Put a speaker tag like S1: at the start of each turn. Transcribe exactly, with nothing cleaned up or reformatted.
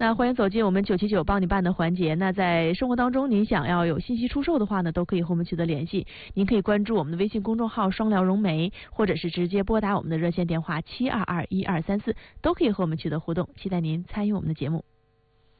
S1: 那欢迎走进我们九七九帮你办的环节。那在生活当中，您想要有信息出售的话呢，都可以和我们取得联系。您可以关注我们的微信公众号“双聊融媒”，或者是直接拨打我们的热线电话七二二一二三四，都可以和我们取得互动。期待您参与我们的节目。